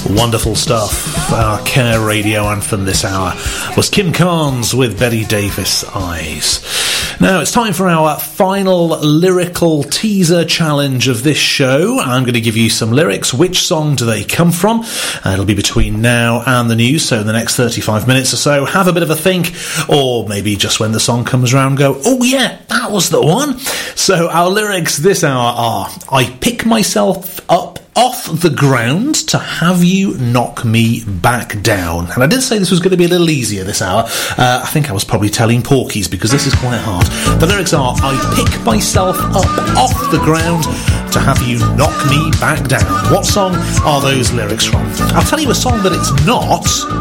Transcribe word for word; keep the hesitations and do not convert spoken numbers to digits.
Wonderful stuff. Our Care Radio anthem this hour was Kim Carnes with Betty Davis Eyes. Now it's time for our final lyrical teaser challenge of this show. I'm going to give you some lyrics. Which song do they come from? Uh, it'll be between now and the news, so in the next thirty-five minutes or so, have a bit of a think, or maybe just when the song comes around go, oh yeah, that was the one. So our lyrics this hour are: I pick myself up off the ground to have you knock me back down. And I did say this was going to be a little easier this hour. Uh, I think I was probably telling porkies, because this is quite hard. The lyrics are: I pick myself up off the ground to have you knock me back down. What song are those lyrics from? I'll tell you a song that it's not.